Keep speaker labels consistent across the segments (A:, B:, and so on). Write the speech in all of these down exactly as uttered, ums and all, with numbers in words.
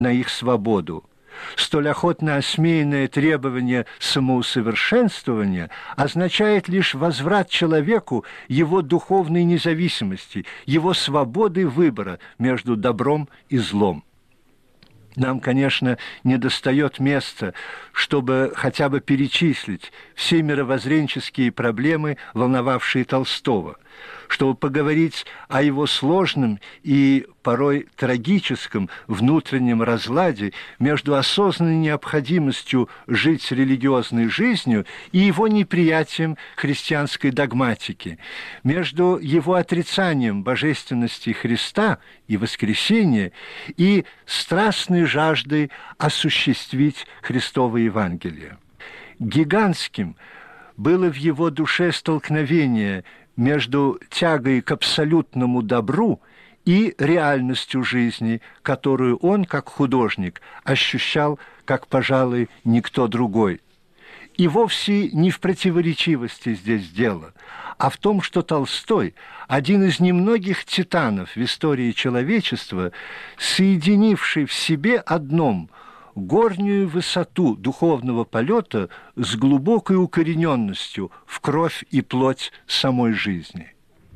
A: на их свободу. Столь охотно осмеянное требование самоусовершенствования означает лишь возврат человеку его духовной независимости, его свободы выбора между добром и злом. Нам, конечно, недостает места, чтобы хотя бы перечислить все мировоззренческие проблемы, волновавшие Толстого, чтобы поговорить о его сложном и порой трагическом внутреннем разладе между осознанной необходимостью жить религиозной жизнью и его неприятием христианской догматики, между его отрицанием божественности Христа и воскресения и страстной жаждой осуществить Христово Евангелие. Гигантским было в его душе столкновение между тягой к абсолютному добру и реальностью жизни, которую он, как художник, ощущал, как, пожалуй, никто другой. И вовсе не в противоречивости здесь дело, а в том, что Толстой, один из немногих титанов в истории человечества, соединивший в себе одном горнюю высоту духовного полета с глубокой укорененностью в кровь и плоть самой жизни.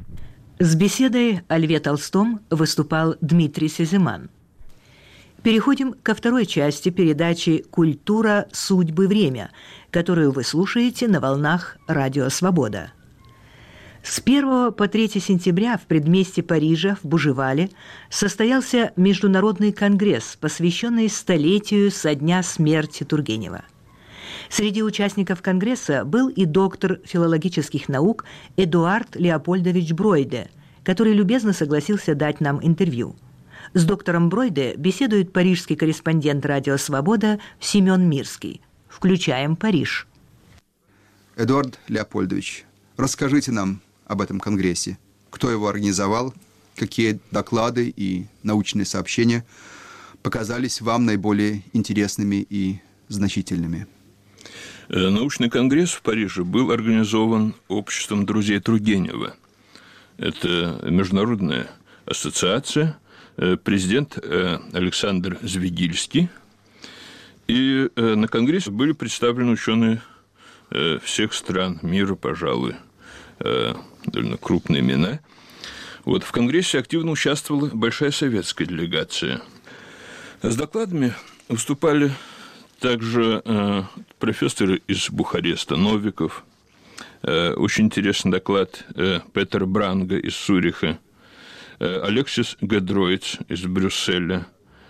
B: С беседой о Льве Толстом выступал Дмитрий Сезиман. Переходим ко второй части передачи «Культура, судьбы, время», которую вы слушаете на волнах «Радио Свобода». С первого по третье сентября в предместье Парижа в Бужевале состоялся международный конгресс, посвященный столетию со дня смерти Тургенева. Среди участников конгресса был и доктор филологических наук Эдуард Леопольдович Бройде, который любезно согласился дать нам интервью. С доктором Бройде беседует парижский корреспондент «Радио Свобода» Семен Мирский. Включаем Париж.
C: Эдуард Леопольдович, расскажите нам об этом конгрессе. Кто его организовал, какие доклады и научные сообщения показались вам наиболее интересными и значительными?
D: Научный конгресс в Париже был организован обществом друзей Тургенева. Это международная ассоциация, президент Александр Звегильский. И на конгрессе были представлены ученые всех стран мира, пожалуй, довольно крупные имена. Вот, в конгрессе активно участвовала большая советская делегация. С докладами выступали также э, профессоры из Бухареста, Новиков. Э, очень интересный доклад э, Петер Бранга из Цюриха, э, Алексис Гедроиц из Брюсселя,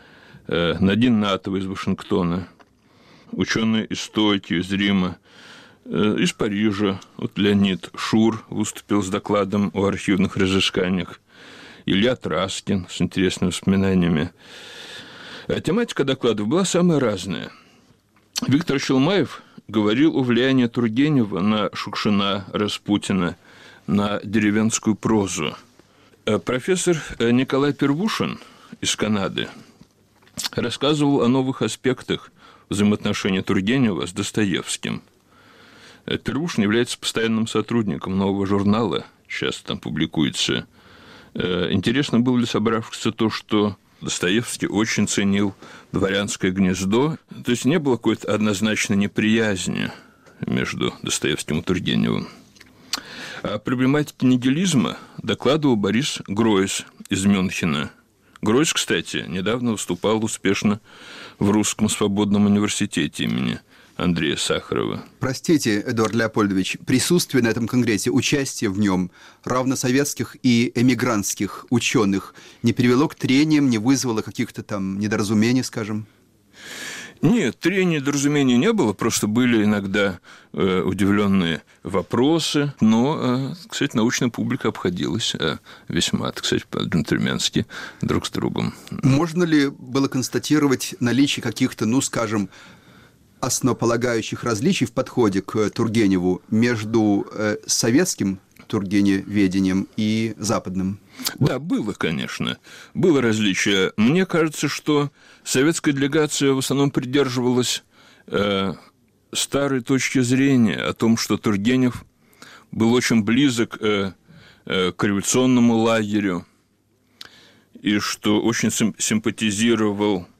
D: э, Надин Натова из Вашингтона, ученые-историки из Рима, э, из Парижа. Вот Леонид Шур выступил с докладом о архивных разысканиях, Илья Траскин с интересными воспоминаниями. А тематика докладов была самая разная. Виктор Челмаев говорил о влиянии Тургенева на Шукшина, Распутина, на деревенскую прозу. Профессор Николай Первушин из Канады рассказывал о новых аспектах взаимоотношений Тургенева с Достоевским. Первушин является постоянным сотрудником нового журнала, сейчас там публикуется. Интересно было для собравшихся то, что Достоевский очень ценил «Дворянское гнездо». То есть не было какой-то однозначной неприязни между Достоевским и Тургеневым. О проблематике нигилизма докладывал Борис Гройс из Мюнхена. Гройс, кстати, недавно выступал успешно в Русском свободном университете имени Андрея Сахарова.
C: Простите, Эдуард Леопольдович, присутствие на этом конгрессе, участие в нем равносоветских и эмигрантских ученых не привело к трениям, не вызвало каких-то там недоразумений, скажем?
D: Нет, трений, недоразумений не было, просто были иногда э, удивленные вопросы, но, э, кстати, научная публика обходилась э, весьма, кстати, по-джентльменски друг с другом.
C: Можно ли было констатировать наличие каких-то, ну, скажем, основополагающих различий в подходе к Тургеневу между э, советским тургеневедением и западным?
D: Да, было, конечно. Было различие. Мне кажется, что советская делегация в основном придерживалась э, старой точки зрения о том, что Тургенев был очень близок э, э, к революционному лагерю и что очень симпатизировал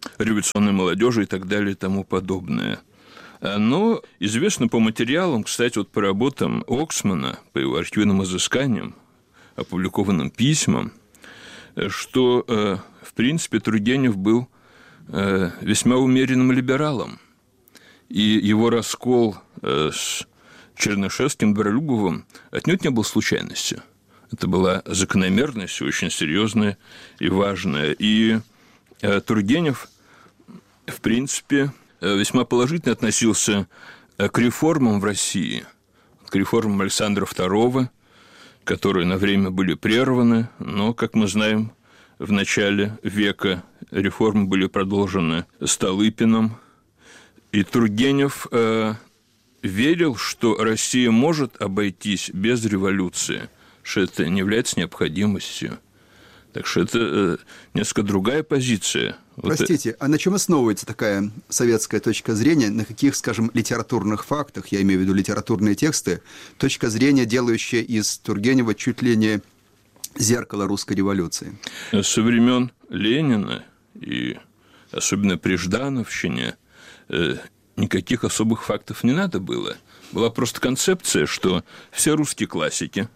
D: революционной молодежи и так далее и тому подобное. Но известно по материалам, кстати, вот по работам Оксмана, по его архивным изысканиям, опубликованным письмам, что, в принципе, Тургенев был весьма умеренным либералом, и его раскол с Чернышевским, Добролюбовым отнюдь не был случайностью. Это была закономерность очень серьезная и важная. И Тургенев, в принципе, весьма положительно относился к реформам в России, к реформам Александра второго, которые на время были прерваны, но, как мы знаем, в начале века реформы были продолжены Столыпиным. И Тургенев э, верил, что Россия может обойтись без революции, что это не является необходимостью. Так что это э, несколько другая позиция.
C: Простите, вот... а на чем основывается такая советская точка зрения? На каких, скажем, литературных фактах, я имею в виду литературные тексты, точка зрения, делающая из Тургенева чуть ли не зеркало русской революции?
D: Со времен Ленина и особенно при Ждановщине э, никаких особых фактов не надо было. Была просто концепция, что все русские классики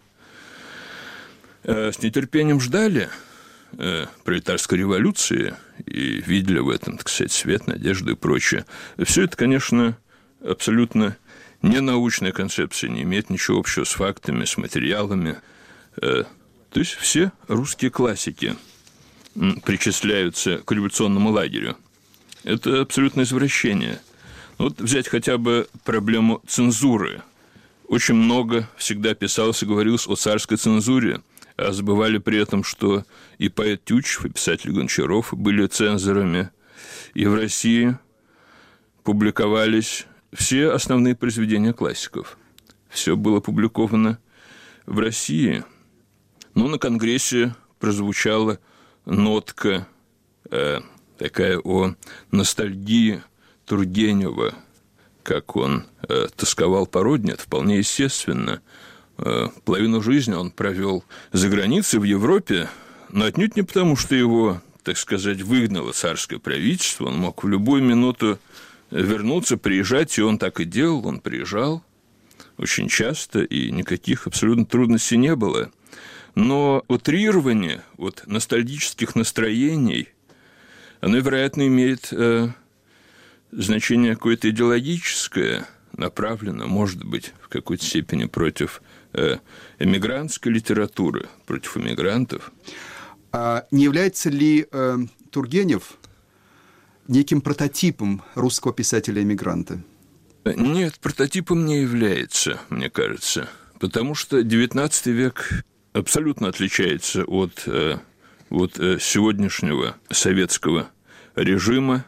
D: э, с нетерпением ждали пролетарской революции и видели в этом, так сказать, свет, надежду и прочее. Все это, конечно, абсолютно не научная концепция, не имеет ничего общего с фактами, с материалами. То есть все русские классики причисляются к революционному лагерю. Это абсолютное извращение. Вот взять хотя бы проблему цензуры. Очень много всегда писалось и говорилось о царской цензуре, а забывали при этом, что и поэт Тютчев, и писатель Гончаров были цензорами. И в России публиковались все основные произведения классиков. Все было опубликовано в России. Но на Конгрессе прозвучала нотка э, такая о ностальгии Тургенева, как он э, тосковал по родине, это вполне естественно. Половину жизни он провел за границей в Европе, но отнюдь не потому, что его, так сказать, выгнало царское правительство. Он мог в любую минуту вернуться, приезжать, и он так и делал. Он приезжал очень часто, и никаких абсолютно трудностей не было. Но утрирование вот ностальгических настроений, оно, вероятно, имеет э, значение какое-то идеологическое, направлено, может быть, в какой-то степени против эмигрантской литературы, против эмигрантов.
C: А не является ли э, Тургенев неким прототипом русского писателя-эмигранта?
D: Нет, прототипом не является, мне кажется, потому что девятнадцатый век абсолютно отличается от, от сегодняшнего советского режима,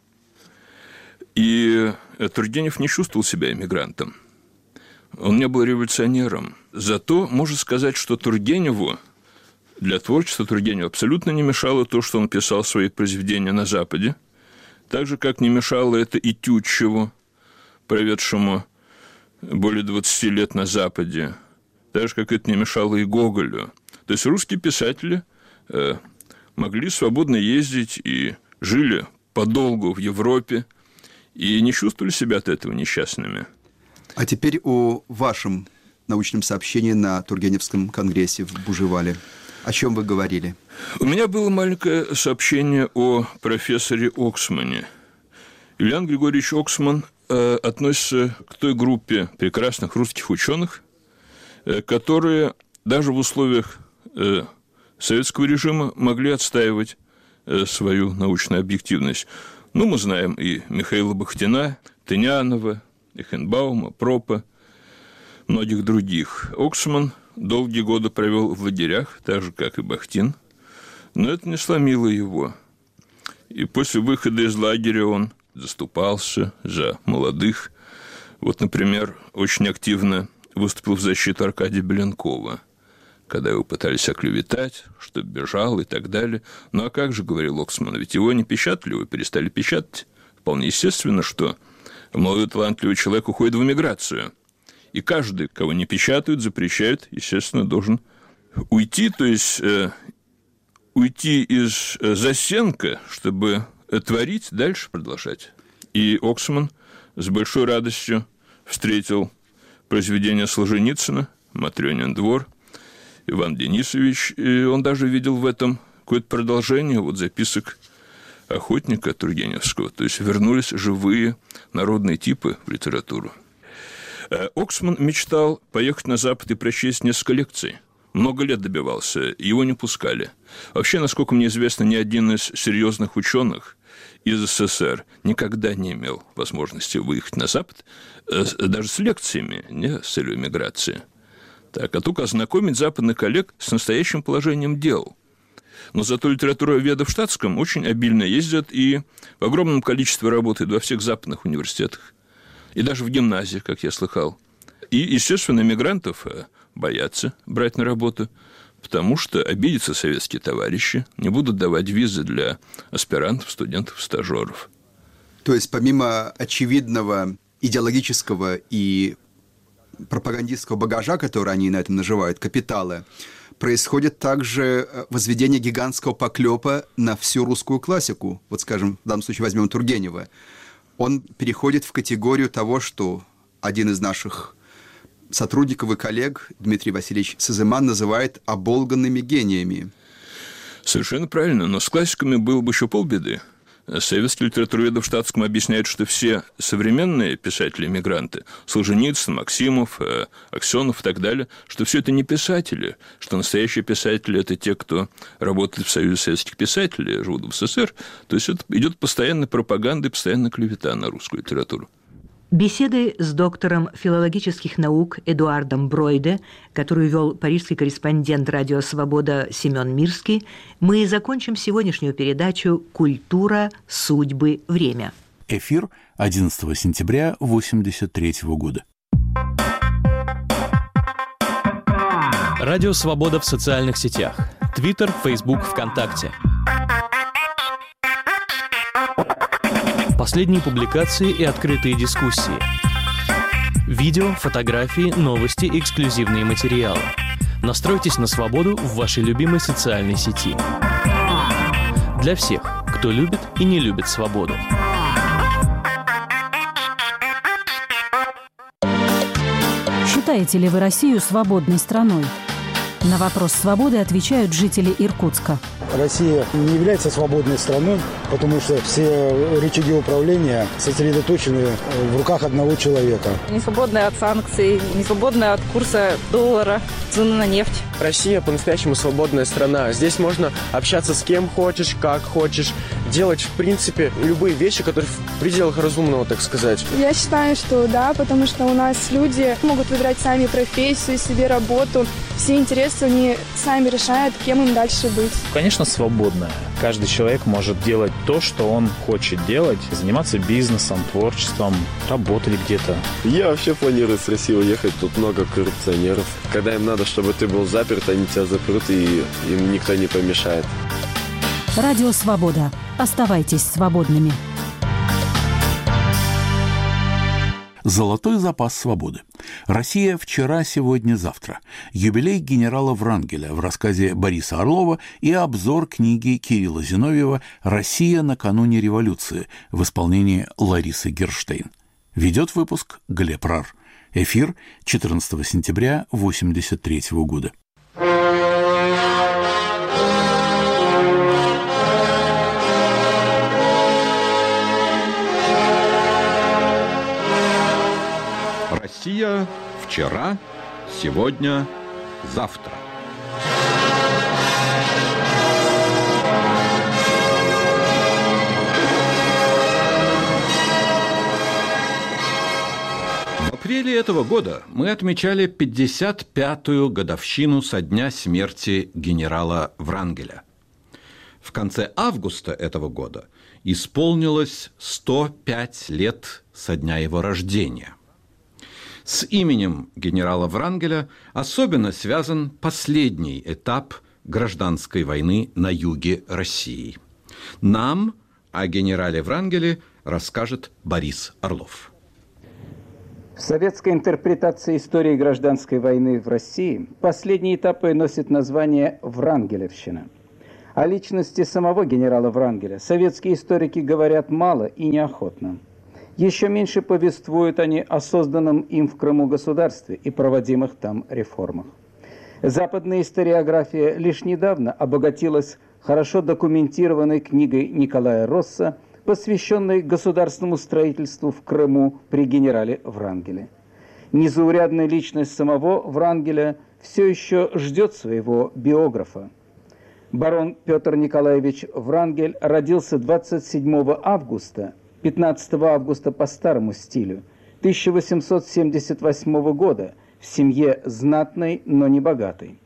D: и Тургенев не чувствовал себя эмигрантом. Он не был революционером. Зато можно сказать, что Тургеневу, для творчества Тургенева абсолютно не мешало то, что он писал свои произведения на Западе, так же, как не мешало это и Тютчеву, проведшему более двадцати лет на Западе, так же, как это не мешало и Гоголю. То есть русские писатели э, могли свободно ездить и жили подолгу в Европе и не чувствовали себя от этого несчастными.
C: А теперь о вашем научном сообщении на Тургеневском конгрессе в Бужевале. О чем вы говорили?
D: У меня было маленькое сообщение о профессоре Оксмане. Юлиан Григорьевич Оксман э, относится к той группе прекрасных русских ученых, э, которые даже в условиях э, советского режима могли отстаивать э, свою научную объективность. Ну, мы знаем и Михаила Бахтина, Тынянова, Эхенбаума, Пропа, многих других. Оксман долгие годы провел в лагерях, так же, как и Бахтин, но это не сломило его. И после выхода из лагеря он заступался за молодых. Вот, например, очень активно выступил в защиту Аркадия Беленкова, когда его пытались оклеветать, что бежал и так далее. Ну, а как же, говорил Оксман, ведь его не печатали, его перестали печатать. Вполне естественно, что молодой талантливый человек уходит в эмиграцию. И каждый, кого не печатают, запрещают, естественно, должен уйти, то есть э, уйти из э, засенка, чтобы творить, дальше продолжать. И Оксман с большой радостью встретил произведение Солженицына «Матрёнин двор». Иван Денисович, и он даже видел в этом какое-то продолжение вот записок охотника Тургеневского. То есть вернулись живые народные типы в литературу. Оксман мечтал поехать на Запад и прочесть несколько лекций. Много лет добивался, его не пускали. Вообще, насколько мне известно, ни один из серьезных ученых из СССР никогда не имел возможности выехать на Запад, даже с лекциями, не с целью миграции. Так, а только ознакомить западных коллег с настоящим положением дел. Но зато литературоведы в штатском очень обильно ездят и в огромном количестве работают во всех западных университетах. И даже в гимназиях, как я слыхал. И, естественно, мигрантов боятся брать на работу, потому что обидятся советские товарищи, не будут давать визы для аспирантов, студентов, стажеров.
C: То есть, помимо очевидного идеологического и пропагандистского багажа, который они на этом наживают, капитала, происходит также возведение гигантского поклепа на всю русскую классику. Вот, скажем, в данном случае возьмем Тургенева. Он переходит в категорию того, что один из наших сотрудников и коллег, Дмитрий Васильевич Сизыман, называет оболганными гениями.
D: Совершенно правильно, но с классиками было бы еще полбеды. Советские литературоведы в штатском объясняют, что все современные писатели-мигранты, Солженицын, Максимов, Аксенов и так далее, что все это не писатели, что настоящие писатели – это те, кто работает в Союзе советских писателей, живут в СССР. То есть это идет постоянная пропаганда и постоянная клевета на русскую литературу.
B: Беседы с доктором филологических наук Эдуардом Бройде, которую вел парижский корреспондент «Радио Свобода» Семен Мирский, мы закончим сегодняшнюю передачу «Культура, судьбы, время».
E: Эфир одиннадцатого сентября тысяча девятьсот восемьдесят третьего года.
F: Радио Свобода в социальных сетях. Твиттер, Фейсбук, ВКонтакте. Последние публикации и открытые дискуссии. Видео, фотографии, новости, эксклюзивные материалы. Настройтесь на свободу в вашей любимой социальной сети. Для всех, кто любит и не любит свободу.
G: Считаете ли вы Россию свободной страной? На вопрос свободы отвечают жители Иркутска.
H: Россия не является свободной страной, потому что все рычаги управления сосредоточены в руках одного человека.
I: Не свободная от санкций, не свободная от курса доллара, цены на нефть.
J: Россия по-настоящему свободная страна. Здесь можно общаться с кем хочешь, как хочешь, делать, в принципе, любые вещи, которые в пределах разумного, так сказать.
K: Я считаю, что да, потому что у нас люди могут выбирать сами профессию, себе работу. Все интересы они сами решают, кем им дальше быть.
L: Конечно, свободная. Каждый человек может делать то, что он хочет делать, заниматься бизнесом, творчеством, работать где-то.
M: Я вообще планирую с России уехать, тут много коррупционеров. Когда им надо, чтобы ты был заперт, они тебя запрут, и им никто не помешает.
G: Радио Свобода. Оставайтесь свободными.
E: Золотой запас свободы. Россия вчера, сегодня, завтра. Юбилей генерала Врангеля в рассказе Бориса Орлова и обзор книги Кирилла Зиновьева «Россия накануне революции» в исполнении Ларисы Герштейн. Ведет выпуск Глеб Рар. Эфир четырнадцатого сентября тысяча девятьсот восемьдесят третьего года.
N: Россия вчера, сегодня, завтра. В апреле этого года мы отмечали пятьдесят пятую годовщину со дня смерти генерала Врангеля. В конце августа этого года исполнилось сто пять лет со дня его рождения. С именем генерала Врангеля особенно связан последний этап гражданской войны на юге России. Нам о генерале Врангеле расскажет Борис Орлов.
O: В советской интерпретации истории гражданской войны в России последние этапы носят название «Врангелевщина». О личности самого генерала Врангеля советские историки говорят мало и неохотно. Еще меньше повествуют они о созданном им в Крыму государстве и проводимых там реформах. Западная историография лишь недавно обогатилась хорошо документированной книгой Николая Росса, посвященной государственному строительству в Крыму при генерале Врангеле. Незаурядная личность самого Врангеля все еще ждет своего биографа. Барон Петр Николаевич Врангель родился двадцать седьмого августа, пятнадцатого августа по старому стилю, тысяча восемьсот семьдесят восьмого года в семье знатной, но не богатой.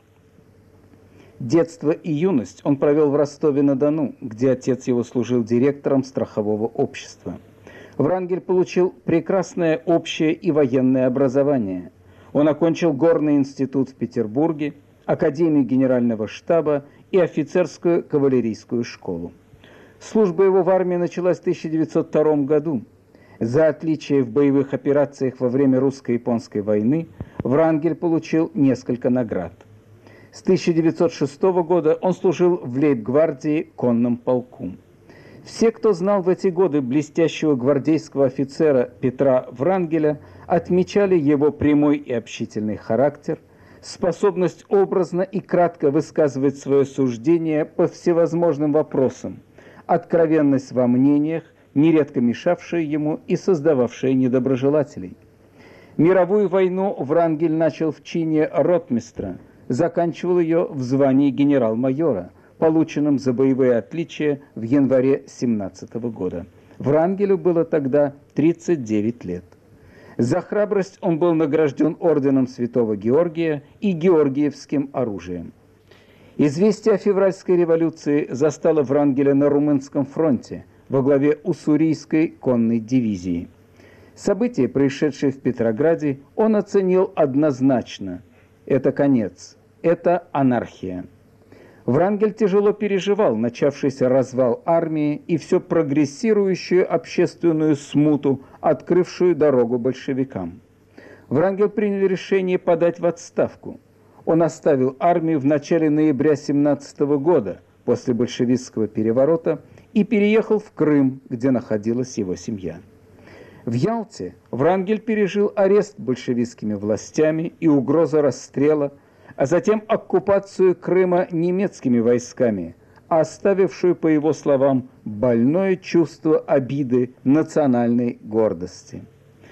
O: Детство и юность он провел в Ростове-на-Дону, где отец его служил директором страхового общества. Врангель получил прекрасное общее и военное образование. Он окончил Горный институт в Петербурге, Академию генерального штаба и офицерскую кавалерийскую школу. Служба его в армии началась в тысяча девятьсот втором году. За отличие в боевых операциях во время русско-японской войны Врангель получил несколько наград. С тысяча девятьсот шестого года он служил в лейб-гвардии конном полку. Все, кто знал в эти годы блестящего гвардейского офицера Петра Врангеля, отмечали его прямой и общительный характер, способность образно и кратко высказывать свое суждение по всевозможным вопросам, откровенность во мнениях, нередко мешавшая ему и создававшая недоброжелателей. Мировую войну Врангель начал в чине ротмистра, заканчивал ее в звании генерал-майора, полученном за боевые отличия в январе семнадцатого года. Врангелю было тогда тридцать девять лет. За храбрость он был награжден орденом Святого Георгия и Георгиевским оружием. Известие о февральской революции застало Врангеля на Румынском фронте во главе уссурийской конной дивизии. События, происшедшие в Петрограде, он оценил однозначно. Это конец, это анархия. Врангель тяжело переживал начавшийся развал армии и все прогрессирующую общественную смуту, открывшую дорогу большевикам. Врангель принял решение подать в отставку. Он оставил армию в начале ноября семнадцатого года после большевистского переворота и переехал в Крым, где находилась его семья. В Ялте Врангель пережил арест большевистскими властями и угрозу расстрела, а затем оккупацию Крыма немецкими войсками, оставившую, по его словам, больное чувство обиды национальной гордости.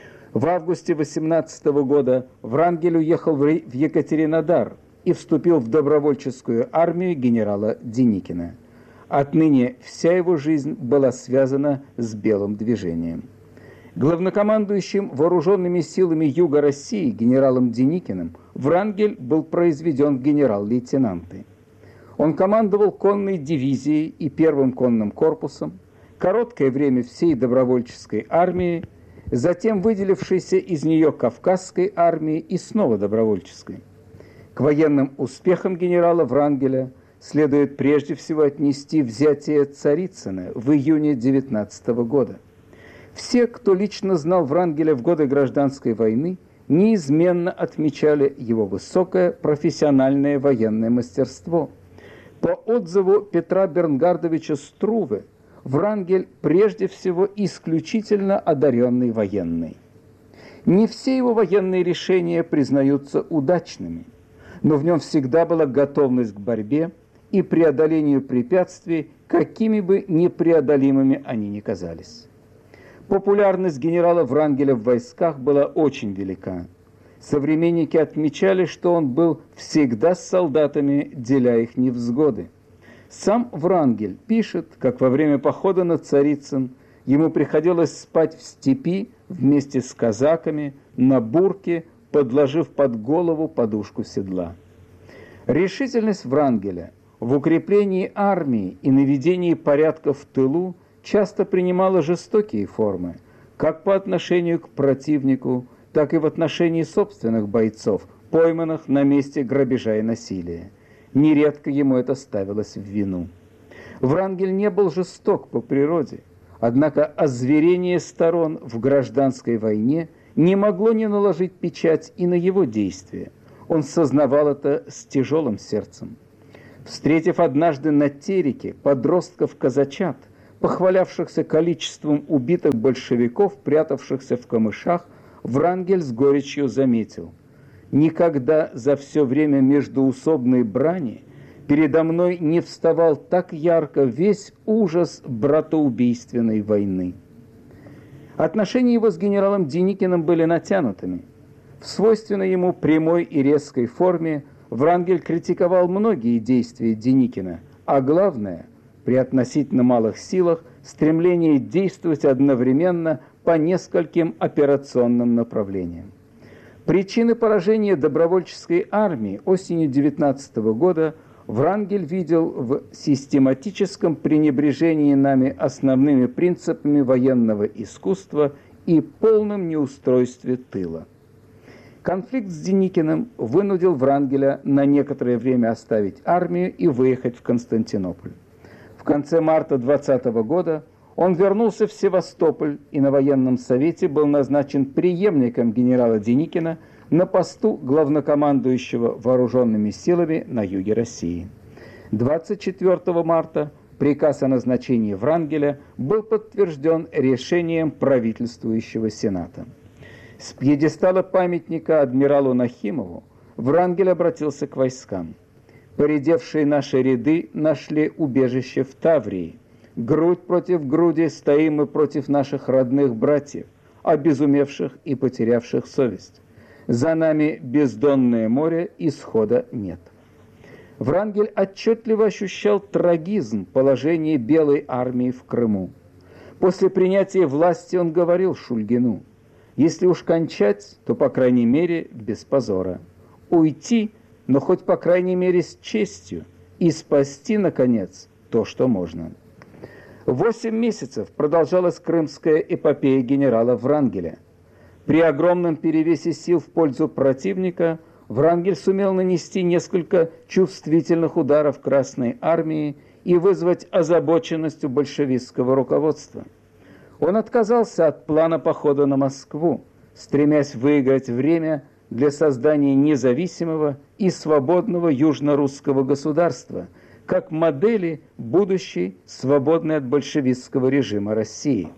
O: В августе восемнадцатого года Врангель уехал в Екатеринодар и вступил в добровольческую армию генерала Деникина. Отныне вся его жизнь была связана с белым движением. Главнокомандующим вооруженными силами Юга России генералом Деникиным Врангель был произведен в генерал-лейтенанты. Он командовал конной дивизией и первым конным корпусом, короткое время всей добровольческой армии, затем выделившейся из нее Кавказской армии и снова добровольческой. К военным успехам генерала Врангеля следует прежде всего отнести взятие Царицына в июне девятнадцатого года. Все, кто лично знал Врангеля в годы гражданской войны, неизменно отмечали его высокое профессиональное военное мастерство. По отзыву Петра Бернгардовича Струве, Врангель прежде всего исключительно одаренный военный. Не все его военные решения признаются удачными, но в нем всегда была готовность к борьбе и преодолению препятствий, какими бы непреодолимыми они ни казались. Популярность генерала Врангеля в войсках была очень велика. Современники отмечали, что он был всегда с солдатами, деля их невзгоды. Сам Врангель пишет, как во время похода на Царицын ему приходилось спать в степи вместе с казаками на бурке, подложив под голову подушку седла. Решительность Врангеля в укреплении армии и наведении порядка в тылу часто принимала жестокие формы, как по отношению к противнику, так и в отношении собственных бойцов, пойманных на месте грабежа и насилия. Нередко ему это ставилось в вину. Врангель не был жесток по природе, однако озверение сторон в гражданской войне не могло не наложить печать и на его действия. Он сознавал это с тяжелым сердцем. Встретив однажды на Тереке подростков-казачат, похвалявшихся количеством убитых большевиков, прятавшихся в камышах, Врангель с горечью заметил: «Никогда за все время междоусобной брани передо мной не вставал так ярко весь ужас братоубийственной войны». Отношения его с генералом Деникиным были натянутыми. В свойственной ему прямой и резкой форме Врангель критиковал многие действия Деникина, а главное, при относительно малых силах, стремление действовать одновременно по нескольким операционным направлениям. Причины поражения добровольческой армии осенью девятнадцатого года Врангель видел в систематическом пренебрежении нами основными принципами военного искусства и полном неустройстве тыла. Конфликт с Деникиным вынудил Врангеля на некоторое время оставить армию и выехать в Константинополь. В конце марта двадцатого года он вернулся в Севастополь и на военном совете был назначен преемником генерала Деникина на посту главнокомандующего вооруженными силами на юге России. двадцать четвёртого марта приказ о назначении Врангеля был подтвержден решением правительствующего Сената. С пьедестала памятника адмиралу Нахимову Врангель обратился к войскам. «Поредевшие наши ряды нашли убежище в Таврии. Грудь против груди стоим мы против наших родных братьев, обезумевших и потерявших совесть. За нами бездонное море, исхода нет». Врангель отчетливо ощущал трагизм положения Белой армии в Крыму. После принятия власти он говорил Шульгину: «Если уж кончать, то, по крайней мере, без позора. Уйти, но хоть, по крайней мере, с честью, и спасти, наконец, то, что можно». Восемь месяцев продолжалась крымская эпопея генерала Врангеля. При огромном перевесе сил в пользу противника Врангель сумел нанести несколько чувствительных ударов Красной армии и вызвать озабоченность у большевистского руководства. Он отказался от плана похода на Москву, стремясь выиграть время для создания независимого и свободного южно-русского государства, как модели будущей, свободной от большевистского режима России.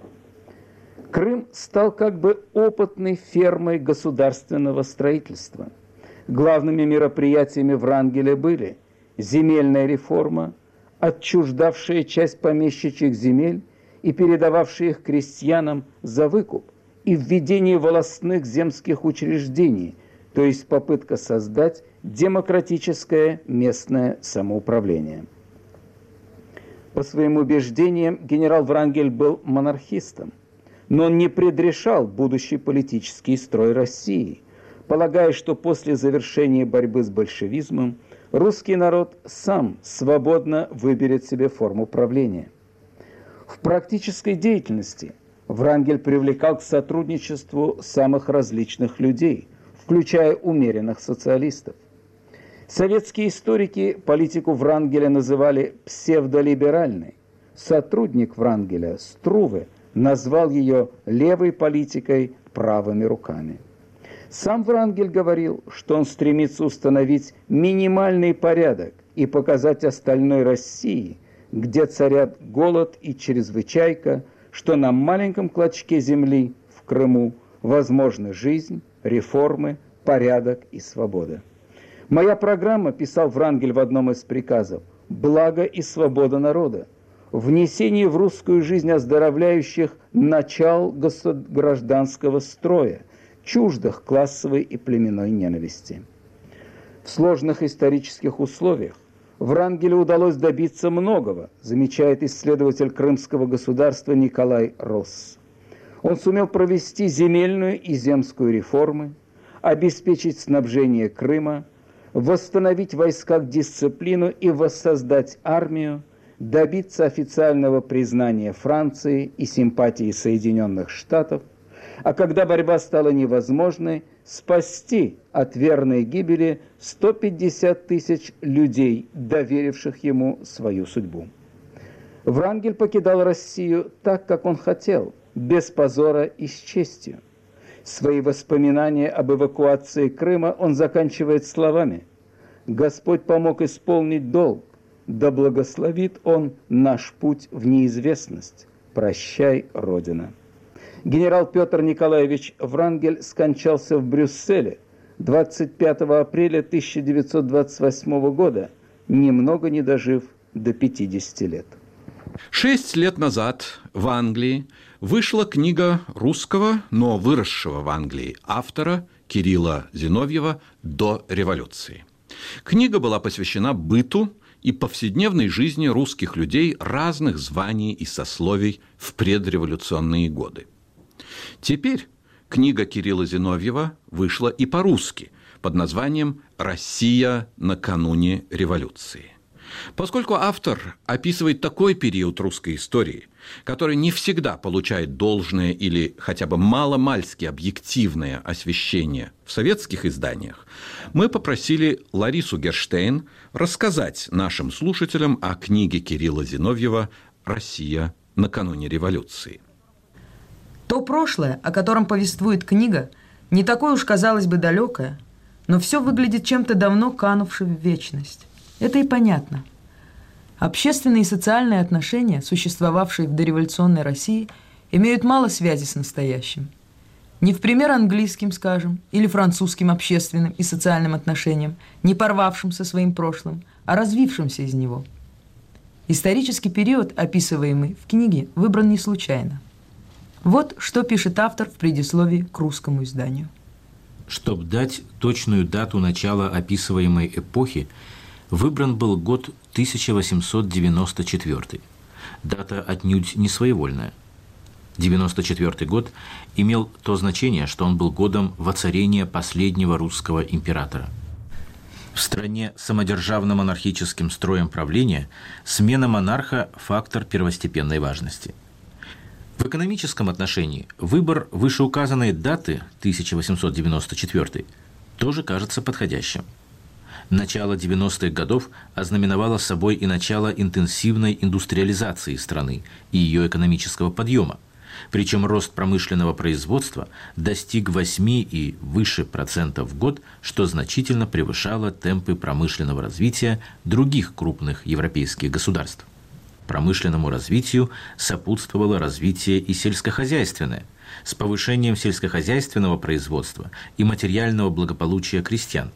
O: Крым стал как бы опытной фермой государственного строительства. Главными мероприятиями Врангеля были земельная реформа, отчуждавшая часть помещичьих земель и передававшая их крестьянам за выкуп, и введение волостных земских учреждений, то есть попытка создать демократическое местное самоуправление. По своим убеждениям генерал Врангель был монархистом, но он не предрешал будущий политический строй России, полагая, что после завершения борьбы с большевизмом русский народ сам свободно выберет себе форму правления. В практической деятельности Врангель привлекал к сотрудничеству самых различных людей, включая умеренных социалистов. Советские историки политику Врангеля называли псевдолиберальной. Сотрудник Врангеля, Струве, назвал ее левой политикой правыми руками. Сам Врангель говорил, что он стремится установить минимальный порядок и показать остальной России, где царят голод и чрезвычайка, что на маленьком клочке земли в Крыму возможна жизнь, реформы, порядок и свобода. «Моя программа, – писал Врангель в одном из приказов, – благо и свобода народа, внесение в русскую жизнь оздоровляющих начал гражданского строя, чуждых классовой и племенной ненависти». В сложных исторических условиях Врангелю удалось добиться многого, замечает исследователь крымского государства Николай Росс. Он сумел провести земельную и земскую реформы, обеспечить снабжение Крыма, восстановить в войсках дисциплину и воссоздать армию, добиться официального признания Франции и симпатии Соединенных Штатов, а когда борьба стала невозможной, спасти от верной гибели сто пятьдесят тысяч людей, доверивших ему свою судьбу. Врангель покидал Россию так, как он хотел, без позора и с честью. Свои воспоминания об эвакуации Крыма он заканчивает словами: «Господь помог исполнить долг, да благословит он наш путь в неизвестность. Прощай, Родина. Генерал Петр Николаевич Врангель скончался в Брюсселе двадцать пятого апреля тысяча девятьсот двадцать восьмого года, немного не дожив до пятидесяти лет.
N: Шесть лет назад в Англии вышла книга русского, но выросшего в Англии автора Кирилла Зиновьева «До революции». Книга была посвящена быту и повседневной жизни русских людей разных званий и сословий в предреволюционные годы. Теперь книга Кирилла Зиновьева вышла и по-русски под названием «Россия накануне революции». Поскольку автор описывает такой период русской истории, который не всегда получает должное или хотя бы маломальски объективное освещение в советских изданиях, мы попросили Ларису Герштейн рассказать нашим слушателям о книге Кирилла Зиновьева «Россия накануне революции».
P: То прошлое, о котором повествует книга, не такое уж, казалось бы, далекое, но все выглядит чем-то давно канувшим в вечность. Это и понятно. Общественные и социальные отношения, существовавшие в дореволюционной России, имеют мало связи с настоящим. Не в пример английским, скажем, или французским общественным и социальным отношениям, не порвавшим со своим прошлым, а развившимся из него. Исторический период, описываемый в книге, выбран не случайно. Вот что пишет автор в предисловии к русскому изданию.
Q: Чтобы дать точную дату начала описываемой эпохи, выбран был год тысяча восемьсот девяносто четвёртый. Дата отнюдь не своевольная. девяносто четвёртый год имел то значение, что он был годом воцарения последнего русского императора. В стране с самодержавно-монархическим строем правления смена монарха – фактор первостепенной важности. В экономическом отношении выбор вышеуказанной даты тысяча восемьсот девяносто четвёртый тоже кажется подходящим. Начало девяностых годов ознаменовало собой и начало интенсивной индустриализации страны и ее экономического подъема, причем рост промышленного производства достиг восьми и выше процентов в год, что значительно превышало темпы промышленного развития других крупных европейских государств. Промышленному развитию сопутствовало развитие и сельскохозяйственное, с повышением сельскохозяйственного производства и материального благополучия крестьян.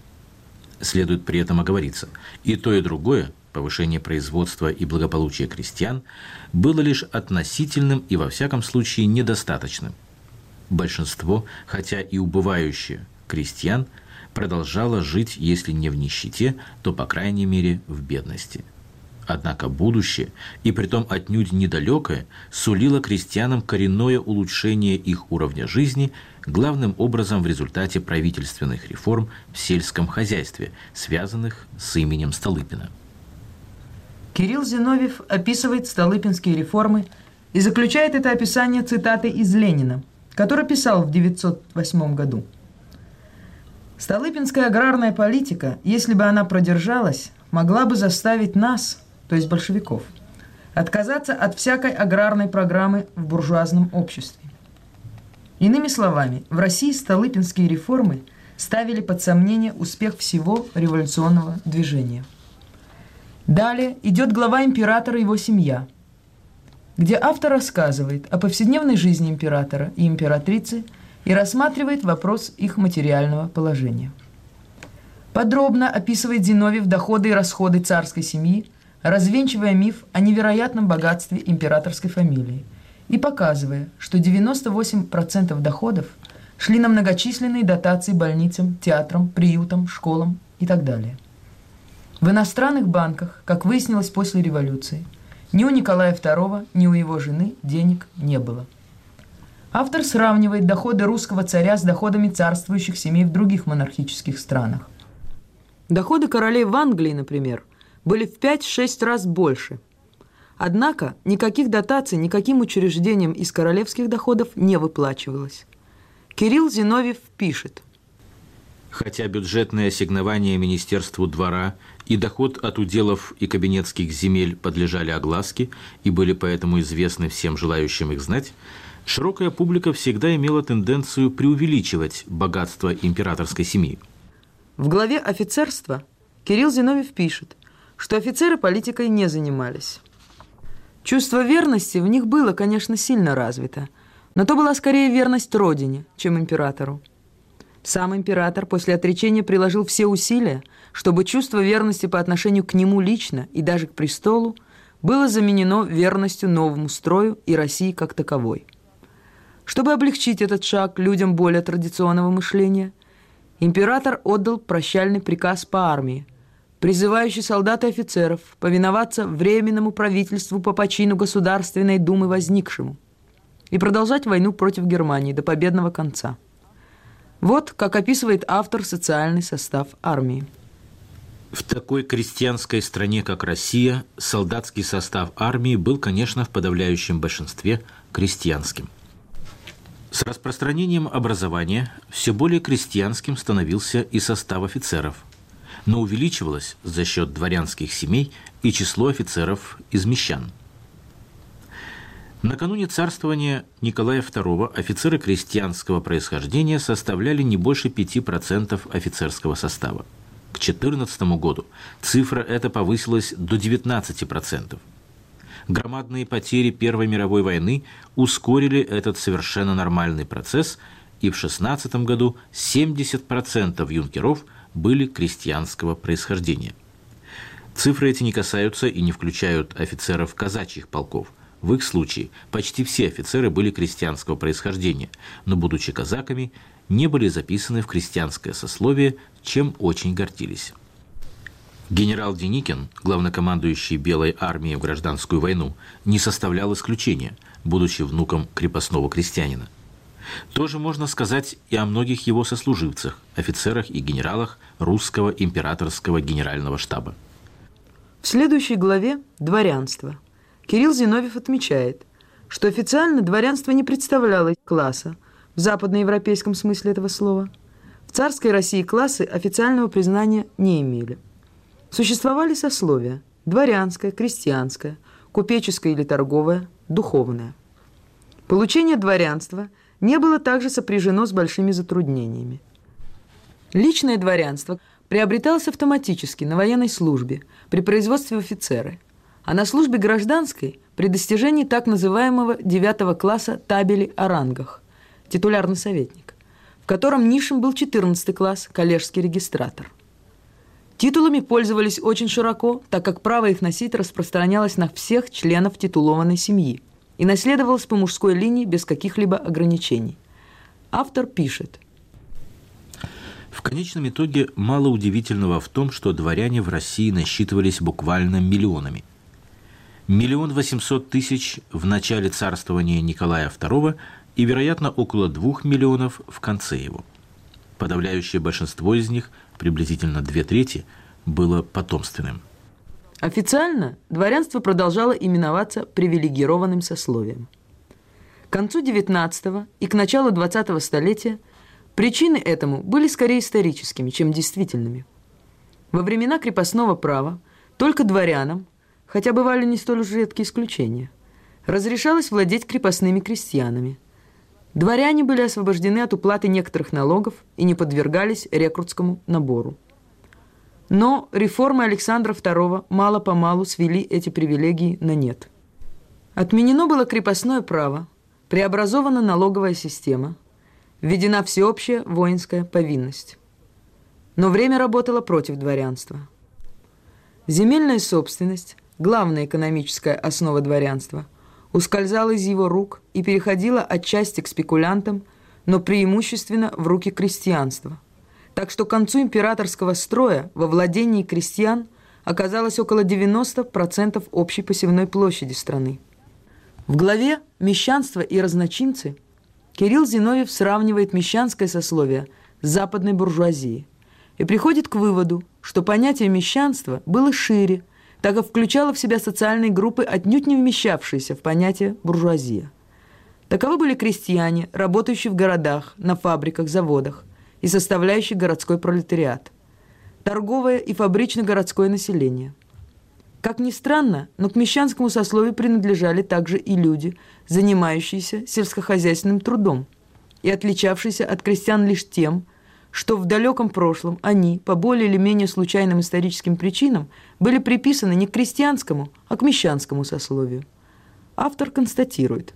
Q: Следует при этом оговориться, и то, и другое, повышение производства и благополучия крестьян, было лишь относительным и, во всяком случае, недостаточным. Большинство, хотя и убывающее, крестьян продолжало жить, если не в нищете, то, по крайней мере, в бедности. Однако будущее, и притом отнюдь недалекое, сулило крестьянам коренное улучшение их уровня жизни, главным образом в результате правительственных реформ в сельском хозяйстве, связанных с именем Столыпина.
P: Кирилл Зиновьев описывает столыпинские реформы и заключает это описание цитатой из Ленина, который писал в девятьсот восьмом году. «Столыпинская аграрная политика, если бы она продержалась, могла бы заставить нас, то есть большевиков, отказаться от всякой аграрной программы в буржуазном обществе. Иными словами, в России столыпинские реформы ставили под сомнение успех всего революционного движения». Далее идет глава императора и его семья, где автор рассказывает о повседневной жизни императора и императрицы и рассматривает вопрос их материального положения. Подробно описывает Зиновьев доходы и расходы царской семьи, развенчивая миф о невероятном богатстве императорской фамилии и показывая, что девяносто восемь процентов доходов шли на многочисленные дотации больницам, театрам, приютам, школам и так далее. В иностранных банках, как выяснилось после революции, ни у Николая второго, ни у его жены денег не было. Автор сравнивает доходы русского царя с доходами царствующих семей в других монархических странах. Доходы королей в Англии, например, были в пять-шесть раз больше. Однако никаких дотаций никаким учреждениям из королевских доходов не выплачивалось. Кирилл Зиновьев пишет:
Q: хотя бюджетные ассигнования Министерству двора и доход от уделов и кабинетских земель подлежали огласке и были поэтому известны всем желающим их знать, широкая публика всегда имела тенденцию преувеличивать богатство императорской семьи.
P: В главе «Офицерство» Кирилл Зиновьев пишет, что офицеры политикой не занимались. Чувство верности в них было, конечно, сильно развито, но то была скорее верность родине, чем императору. Сам император после отречения приложил все усилия, чтобы чувство верности по отношению к нему лично и даже к престолу было заменено верностью новому строю и России как таковой. Чтобы облегчить этот шаг людям более традиционного мышления, император отдал прощальный приказ по армии, призывающий солдат и офицеров повиноваться Временному правительству по почину Государственной Думы возникшему и продолжать войну против Германии до победного конца. Вот как описывает автор социальный состав армии.
Q: В такой крестьянской стране, как Россия, солдатский состав армии был, конечно, в подавляющем большинстве крестьянским. С распространением образования все более крестьянским становился и состав офицеров, но увеличивалось за счет дворянских семей и число офицеров из мещан. Накануне царствования Николая второго офицеры крестьянского происхождения составляли не больше пяти процентов офицерского состава. К две тысячи четырнадцатому году цифра эта повысилась до девятнадцати процентов. Громадные потери Первой мировой войны ускорили этот совершенно нормальный процесс, и в две тысячи шестнадцатом году семьдесят процентов юнкеров были крестьянского происхождения. Цифры эти не касаются и не включают офицеров казачьих полков. В их случае почти все офицеры были крестьянского происхождения, но, будучи казаками, не были записаны в крестьянское сословие, чем очень гордились. Генерал Деникин, главнокомандующий Белой армией в гражданскую войну, не составлял исключения, будучи внуком крепостного крестьянина. Тоже можно сказать и о многих его сослуживцах, офицерах и генералах русского императорского генерального штаба.
P: В следующей главе «Дворянство» Кирилл Зиновьев отмечает, что официально дворянство не представляло класса в западноевропейском смысле этого слова. В царской России классы официального признания не имели. Существовали сословия – дворянское, крестьянское, купеческое или торговое, духовное. Получение дворянства не было также сопряжено с большими затруднениями. Личное дворянство приобреталось автоматически на военной службе при производстве офицера, а на службе гражданской при достижении так называемого девятого класса табели о рангах, титулярный советник, в котором низшим был четырнадцатый класс, коллежский регистратор. Титулами пользовались очень широко, так как право их носить распространялось на всех членов титулованной семьи и наследовалось по мужской линии без каких-либо ограничений. Автор пишет:
Q: в конечном итоге мало удивительного в том, что дворяне в России насчитывались буквально миллионами. Миллион восемьсот тысяч в начале царствования Николая второго и, вероятно, около двух миллионов в конце его. Подавляющее большинство из них, приблизительно две трети, было потомственным.
P: Официально дворянство продолжало именоваться привилегированным сословием. К концу девятнадцатого и к началу двадцатого столетия причины этому были скорее историческими, чем действительными. Во времена крепостного права только дворянам, хотя бывали не столь уж редкие исключения, разрешалось владеть крепостными крестьянами. Дворяне были освобождены от уплаты некоторых налогов и не подвергались рекрутскому набору. Но реформы Александра второго мало-помалу свели эти привилегии на нет. Отменено было крепостное право, преобразована налоговая система, введена всеобщая воинская повинность. Но время работало против дворянства. Земельная собственность, главная экономическая основа дворянства, ускользала из его рук и переходила отчасти к спекулянтам, но преимущественно в руки крестьянства. Так что к концу императорского строя во владении крестьян оказалось около девяноста процентов общей посевной площади страны. В главе «Мещанство и разночинцы» Кирилл Зиновьев сравнивает мещанское сословие с западной буржуазией и приходит к выводу, что понятие мещанства было шире, так как включало в себя социальные группы, отнюдь не вмещавшиеся в понятие буржуазия. Таковы были крестьяне, работающие в городах, на фабриках, заводах и составляющие городской пролетариат, торговое и фабрично-городское население. Как ни странно, но к мещанскому сословию принадлежали также и люди, занимающиеся сельскохозяйственным трудом и отличавшиеся от крестьян лишь тем, что в далеком прошлом они, по более или менее случайным историческим причинам, были приписаны не к крестьянскому, а к мещанскому сословию. Автор констатирует: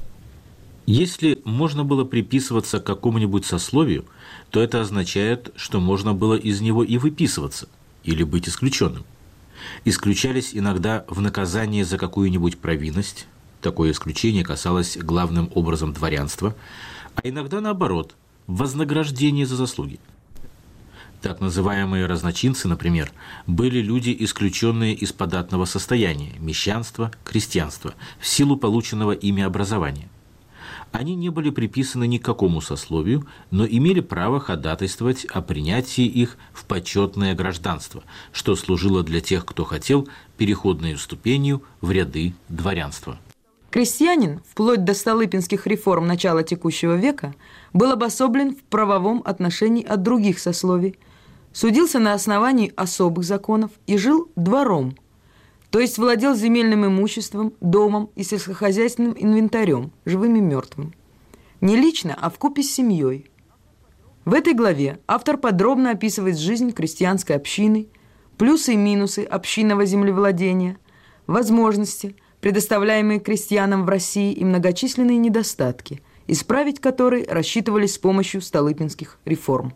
Q: если можно было приписываться к какому-нибудь сословию, то это означает, что можно было из него и выписываться, или быть исключенным. Исключались иногда в наказание за какую-нибудь провинность, такое исключение касалось главным образом дворянства, а иногда наоборот, вознаграждение за заслуги. Так называемые разночинцы, например, были люди, исключенные из податного состояния, мещанства, крестьянства, в силу полученного ими образования. Они не были приписаны ни к какому сословию, но имели право ходатайствовать о принятии их в почетное гражданство, что служило для тех, кто хотел, переходной ступенью в ряды дворянства.
P: Крестьянин, вплоть до столыпинских реформ начала текущего века, был обособлен в правовом отношении от других сословий, судился на основании особых законов и жил двором, то есть владел земельным имуществом, домом и сельскохозяйственным инвентарем, живым и мертвым. Не лично, а вкупе с семьей. В этой главе автор подробно описывает жизнь крестьянской общины, плюсы и минусы общинного землевладения, возможности, предоставляемые крестьянам в России, и многочисленные недостатки, исправить которые рассчитывались с помощью столыпинских реформ.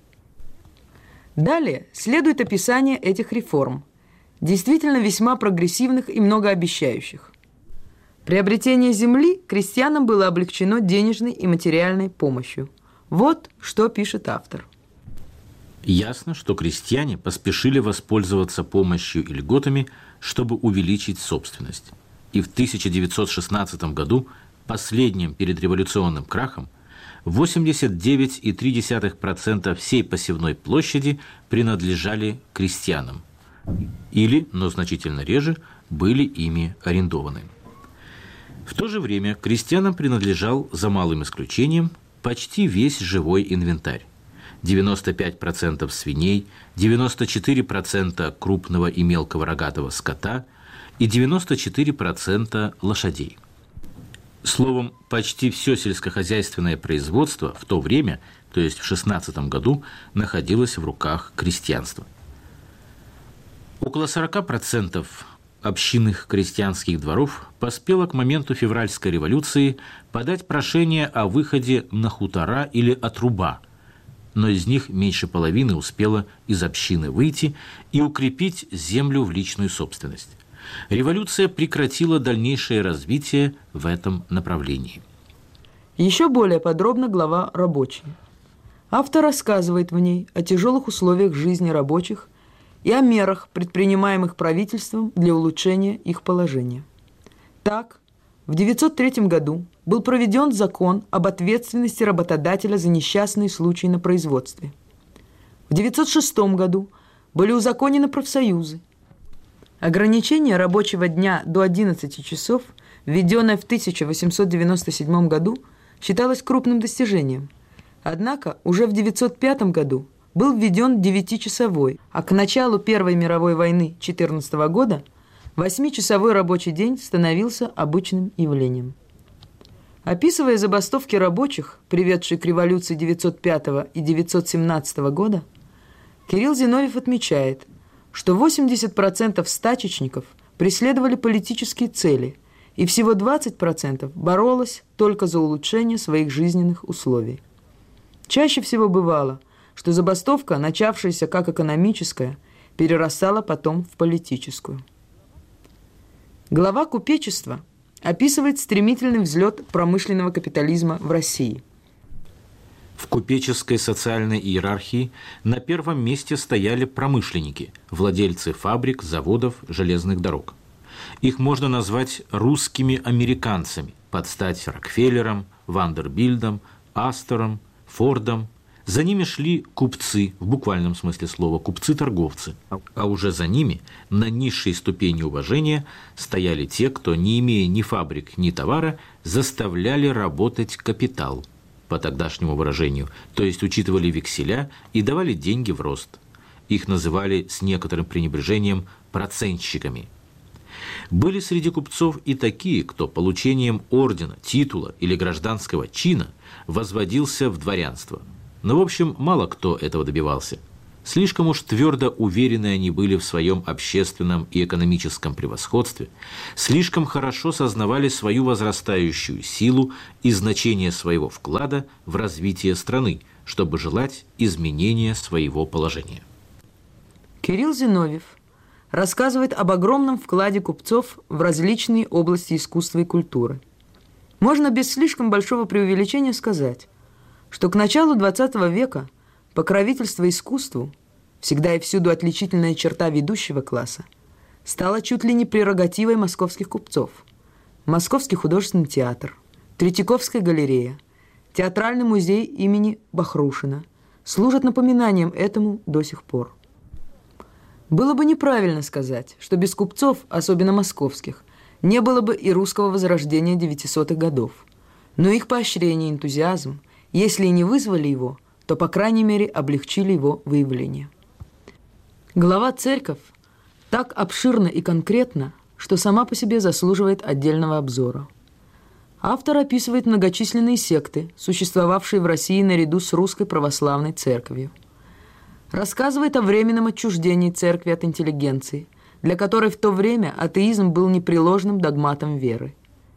P: Далее следует описание этих реформ, действительно весьма прогрессивных и многообещающих. Приобретение земли крестьянам было облегчено денежной и материальной помощью. Вот что пишет автор.
Q: Ясно, что крестьяне поспешили воспользоваться помощью и льготами, чтобы увеличить собственность. И в тысяча девятьсот шестнадцатом году, последним перед революционным крахом, восемьдесят девять целых три десятых процента всей посевной площади принадлежали крестьянам или, но значительно реже, были ими арендованы. В то же время крестьянам принадлежал, за малым исключением, почти весь живой инвентарь. девяносто пять процентов свиней, девяносто четыре процента крупного и мелкого рогатого скота и девяносто четыре процента лошадей. Словом, почти все сельскохозяйственное производство в то время, то есть в шестнадцатом году, находилось в руках крестьянства. Около сорок процентов общинных крестьянских дворов поспело к моменту февральской революции подать прошение о выходе на хутора или отруба, но из них меньше половины успело из общины выйти и укрепить землю в личную собственность. Революция прекратила дальнейшее развитие в этом направлении.
P: Еще более подробно глава «Рабочие». Автор рассказывает в ней о тяжелых условиях жизни рабочих и о мерах, предпринимаемых правительством для улучшения их положения. Так, в девятьсот третьем году был проведен закон об ответственности работодателя за несчастные случаи на производстве. В девятьсот шестом году были узаконены профсоюзы. Ограничение рабочего дня до одиннадцати часов, введенное в тысяча восемьсот девяносто седьмом году, считалось крупным достижением. Однако уже в девятьсот пятом году был введен девятичасовой, а к началу Первой мировой войны четырнадцатого года восьмичасовой рабочий день становился обычным явлением. Описывая забастовки рабочих, приведшие к революции девятьсот пятого и девятьсот семнадцатого года, Кирилл Зиновьев отмечает, что восемьдесят процентов стачечников преследовали политические цели, и всего двадцать процентов боролось только за улучшение своих жизненных условий. Чаще всего бывало, что забастовка, начавшаяся как экономическая, перерастала потом в политическую. Глава «Купечества» описывает стремительный взлет промышленного капитализма в России.
Q: В купеческой социальной иерархии на первом месте стояли промышленники, владельцы фабрик, заводов, железных дорог. Их можно назвать русскими американцами, под стать Рокфеллером, Вандербильдом, Астором, Фордом. За ними шли купцы, в буквальном смысле слова, купцы-торговцы. А уже за ними, на низшей ступени уважения, стояли те, кто, не имея ни фабрик, ни товара, заставляли работать капитал, по тогдашнему выражению, то есть учитывали векселя и давали деньги в рост. Их называли с некоторым пренебрежением процентщиками. Были среди купцов и такие, кто получением ордена, титула или гражданского чина возводился в дворянство. Но, в общем, мало кто этого добивался. Слишком уж твердо уверены они были в своем общественном и экономическом превосходстве, слишком хорошо сознавали свою возрастающую силу и значение своего вклада в развитие страны, чтобы желать изменения своего положения.
P: Кирилл Зиновьев рассказывает об огромном вкладе купцов в различные области искусства и культуры. Можно без слишком большого преувеличения сказать, что к началу двадцатого века покровительство искусству, всегда и всюду отличительная черта ведущего класса, стало чуть ли не прерогативой московских купцов. Московский художественный театр, Третьяковская галерея, Театральный музей имени Бахрушина служат напоминанием этому до сих пор. Было бы неправильно сказать, что без купцов, особенно московских, не было бы и русского возрождения девятисотых годов. Но их поощрение и энтузиазм, если и не вызвали его, то, по крайней мере, облегчили его выявление. Глава «Церковь» так обширна и конкретна, что сама по себе заслуживает отдельного обзора. Автор описывает многочисленные секты, существовавшие в России наряду с русской православной церковью. Рассказывает о временном отчуждении церкви от интеллигенции, для которой в то время атеизм был непреложным догматом веры.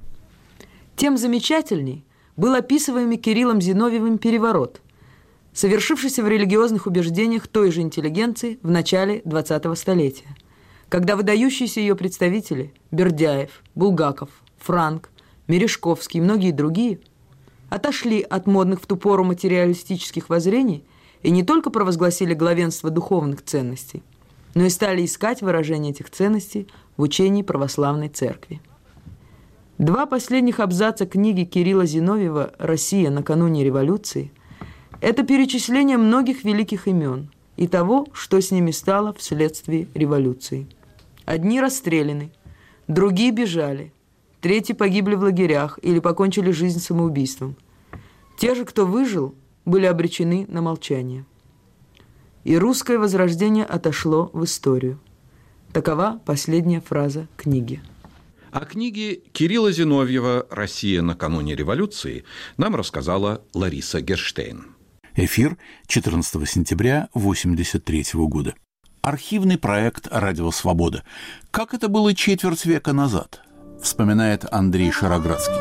P: Тем замечательней был описываемый Кириллом Зиновьевым переворот, совершившийся в религиозных убеждениях той же интеллигенции в начале двадцатого столетия, когда выдающиеся ее представители Бердяев, Булгаков, Франк, Мережковский и многие другие отошли от модных в ту пору материалистических воззрений и не только провозгласили главенство духовных ценностей, но и стали искать выражение этих ценностей в учении православной церкви. Два последних абзаца книги Кирилла Зиновьева «Россия накануне революции» – это перечисление многих великих имен и того, что с ними стало вследствие революции. Одни расстреляны, другие бежали, третьи погибли в лагерях или покончили жизнь самоубийством. Те же, кто выжил, были обречены на молчание. И русское возрождение отошло в историю. Такова последняя фраза книги.
N: О книге Кирилла Зиновьева «Россия накануне революции» нам рассказала Лариса Герштейн.
E: Эфир четырнадцатого сентября восемьдесят третьего года. Архивный проект «Радио Свобода». Как это было четверть века назад, вспоминает Андрей Шароградский.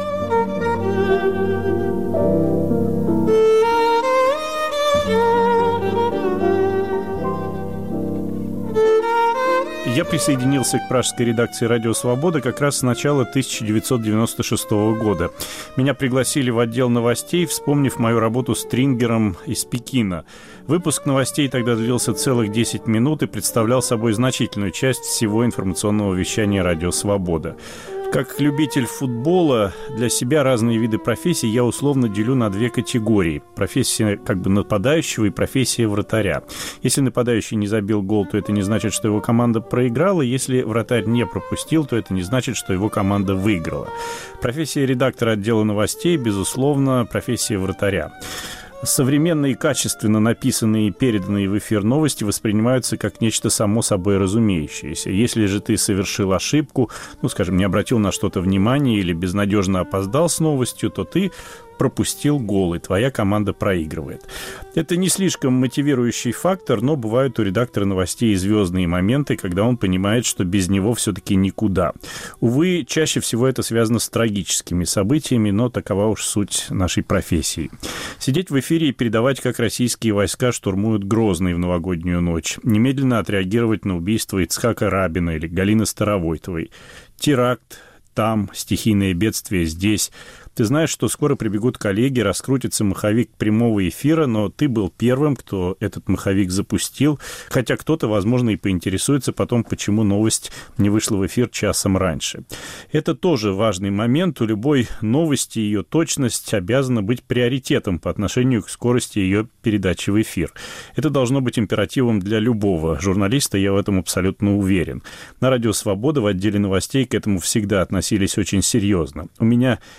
R: Я присоединился к пражской редакции «Радио Свобода» как раз с начала тысяча девятьсот девяносто шестого года. Меня пригласили в отдел новостей, вспомнив мою работу стрингером из Пекина. Выпуск новостей тогда длился целых десять минут и представлял собой значительную часть всего информационного вещания «Радио Свобода». Как любитель футбола, для себя разные виды профессий я условно делю на две категории. Профессия как бы нападающего и профессия вратаря. Если нападающий не забил гол, то это не значит, что его команда проиграла. Если вратарь не пропустил, то это не значит, что его команда выиграла. Профессия редактора отдела новостей, безусловно, профессия вратаря. Современные, качественно написанные и переданные в эфир новости воспринимаются как нечто само собой разумеющееся. Если же ты совершил ошибку, ну, скажем, не обратил на что-то внимания или безнадежно опоздал с новостью, то ты пропустил гол, и твоя команда проигрывает. Это не слишком мотивирующий фактор, но бывают у редактора новостей звездные моменты, когда он понимает, что без него все-таки никуда. Увы, чаще всего это связано с трагическими событиями, но такова уж суть нашей профессии. Сидеть в эфире и передавать, как российские войска штурмуют Грозный в новогоднюю ночь. Немедленно отреагировать на убийство Ицхака Рабина или Галины Старовойтовой. Теракт там, стихийное бедствие здесь. Ты знаешь, что скоро прибегут коллеги, раскрутится маховик прямого эфира, но ты был первым, кто этот маховик запустил, хотя кто-то, возможно, и поинтересуется потом, почему новость не вышла в эфир часом раньше. Это тоже важный момент. У любой новости ее точность обязана быть приоритетом по отношению к скорости ее передачи в эфир. Это должно быть императивом для любого журналиста, я в этом абсолютно уверен. На «Радио Свобода» в отделе новостей к этому всегда относились очень серьезно. У меня не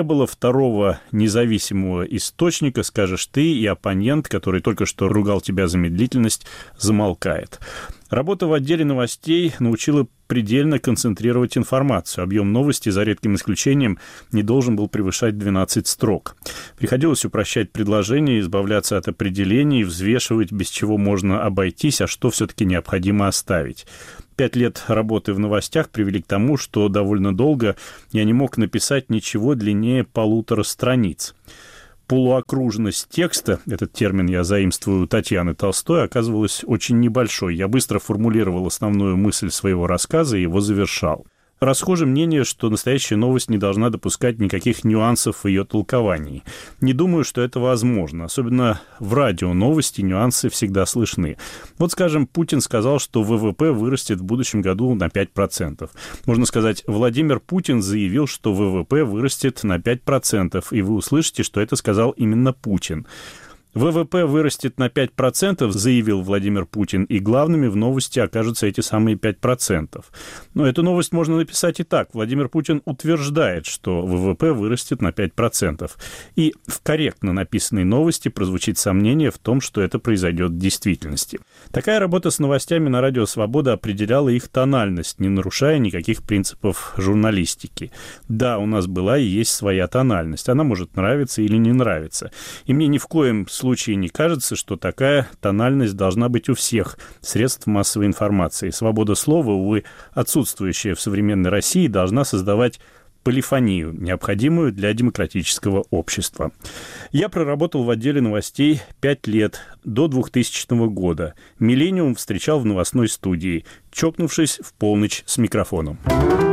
R: было второго независимого источника, скажешь ты, и оппонент, который только что ругал тебя за медлительность, замолкает. Работа в отделе новостей научила предельно концентрировать информацию. Объем новости, за редким исключением, не должен был превышать двенадцать строк. Приходилось упрощать предложения, избавляться от определений, взвешивать, без чего можно обойтись, а что все-таки необходимо оставить. Пять лет работы в новостях привели к тому, что довольно долго я не мог написать ничего длиннее полутора страниц. Полуокружность текста, этот термин я заимствую у Татьяны Толстой, оказывалась очень небольшой. Я быстро формулировал основную мысль своего рассказа и его завершал. Расхоже мнение, что настоящая новость не должна допускать никаких нюансов в ее толковании. Не думаю, что это возможно. Особенно в радио новости нюансы всегда слышны. Вот, скажем, Путин сказал, что ВВП вырастет в будущем году на пять процентов. Можно сказать, Владимир Путин заявил, что ВВП вырастет на пять процентов, и вы услышите, что это сказал именно Путин. ВВП вырастет на пять процентов, заявил Владимир Путин, и главными в новости окажутся эти самые пять процентов. Но эту новость можно написать и так. Владимир Путин утверждает, что ВВП вырастет на пять процентов. И в корректно написанной новости прозвучит сомнение в том, что это произойдет в действительности. Такая работа с новостями на Радио Свобода определяла их тональность, не нарушая никаких принципов журналистики. Да, у нас была и есть своя тональность. Она может нравиться или не нравиться. И мне ни в коем случае В случае не кажется, что такая тональность должна быть у всех средств массовой информации. Свобода слова, увы, отсутствующая в современной России, должна создавать полифонию, необходимую для демократического общества. Я проработал в отделе новостей пять лет, до двухтысячного года. «Миллениум» встречал в новостной студии, чокнувшись в полночь с микрофоном.